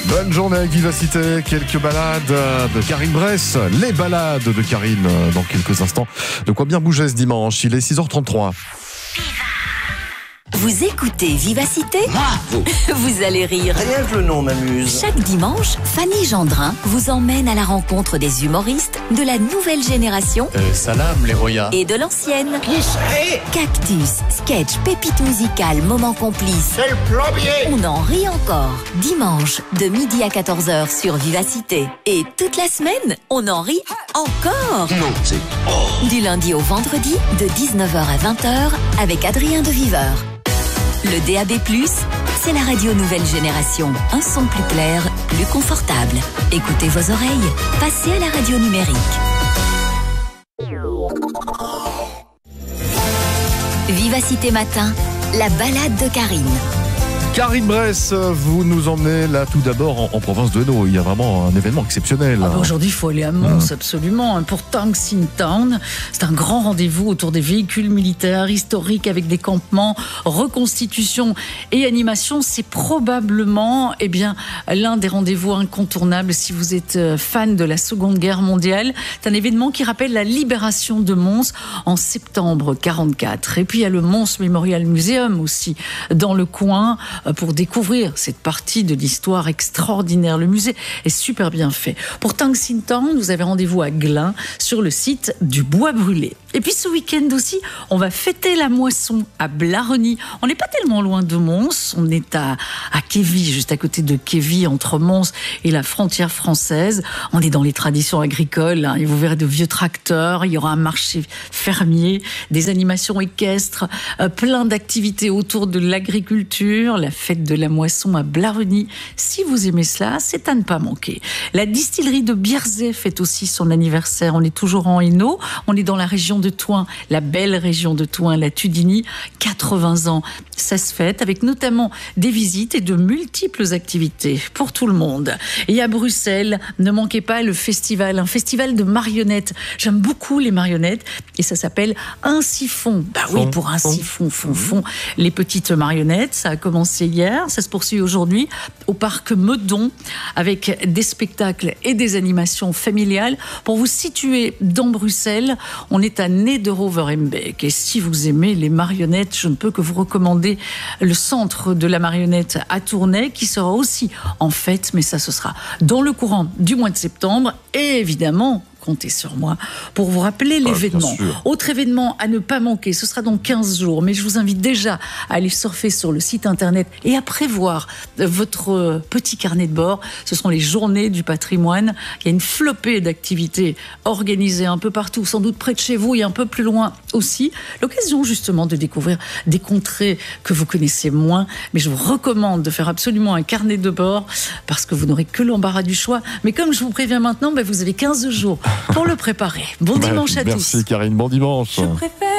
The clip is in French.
Bonne journée avec Vivacité, quelques balades de Karine Bress, les balades de Karine dans quelques instants. De quoi bien bouger ce dimanche, il est 6h33. Vous écoutez Vivacité ? Vous allez rire. Rien que le nom m'amuse. Chaque dimanche, Fanny Gendrin vous emmène à la rencontre des humoristes de la nouvelle génération Salam les Roya. et de l'ancienne. Qui c'est? Cactus, sketch, pépite musicale, moment complice. C'est le plombier. On en rit encore. Dimanche, de midi à 14h sur Vivacité. Et toute la semaine, on en rit encore. Non, c'est... Du lundi au vendredi, de 19h à 20h, avec Adrien de Viveur. Le DAB+, c'est la radio nouvelle génération. Un son plus clair, plus confortable. Écoutez vos oreilles. Passez à la radio numérique. Vivacité Matin, la balade de Karine. Karine Bress, vous nous emmenez là tout d'abord en province de Hainaut. Il y a vraiment un événement exceptionnel. Aujourd'hui, il faut aller à Mons, absolument. Pour Tang Sin Town, c'est un grand rendez-vous autour des véhicules militaires historiques avec des campements, reconstitution et animation. C'est probablement l'un des rendez-vous incontournables si vous êtes fan de la Seconde Guerre mondiale. C'est un événement qui rappelle la libération de Mons en septembre 1944. Et puis il y a le Mons Memorial Museum aussi dans le coin pour découvrir cette partie de l'histoire extraordinaire. Le musée est super bien fait. Pour Tang Sin Town, vous avez rendez-vous à Glun sur le site du Bois Brûlé. Et puis ce week-end aussi, on va fêter la moisson à Blareny. On n'est pas tellement loin de Mons, on est à Kévy, juste à côté de Kévy, entre Mons et la frontière française. On est dans les traditions agricoles, et vous verrez de vieux tracteurs, il y aura un marché fermier, des animations équestres, plein d'activités autour de l'agriculture, la fête de la moisson à Blareny. Si vous aimez cela, c'est à ne pas manquer. La distillerie de Bierzet fête aussi son anniversaire. On est toujours en Hainaut, on est dans la région de Thoin, la belle région de Thoin, la Tudigny. 80 ans, ça se fête avec notamment des visites et de multiples activités pour tout le monde. Et à Bruxelles, ne manquez pas le festival, un festival de marionnettes. J'aime beaucoup les marionnettes et ça s'appelle Un Siphon. Bah oui, pour un siphon, fond. Les petites marionnettes, ça a commencé hier, ça se poursuit aujourd'hui au parc Meudon avec des spectacles et des animations familiales. Pour vous situer dans Bruxelles, on est à Nederoverembeek. Et si vous aimez les marionnettes, je ne peux que vous recommander le centre de la marionnette à Tournai qui sera aussi en fête, mais ça ce sera dans le courant du mois de septembre et évidemment comptez sur moi pour vous rappeler l'événement. Autre événement à ne pas manquer, ce sera dans 15 jours, mais je vous invite déjà à aller surfer sur le site internet et à prévoir votre petit carnet de bord. Ce seront les journées du patrimoine. Il y a une flopée d'activités organisées un peu partout, sans doute près de chez vous et un peu plus loin aussi. L'occasion justement de découvrir des contrées que vous connaissez moins, mais je vous recommande de faire absolument un carnet de bord parce que vous n'aurez que l'embarras du choix. Mais comme je vous préviens maintenant, vous avez 15 jours pour le préparer. Bon dimanche à tous. Merci Karine, bon dimanche. Je préfère